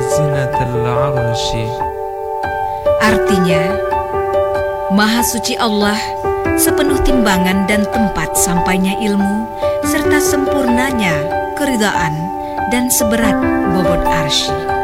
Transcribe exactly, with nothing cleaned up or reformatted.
zinatal arsy. Artinya, Maha Suci Allah sepenuh timbangan dan tempat sampainya ilmu, serta sempurnanya keridaan dan seberat bobot arsy.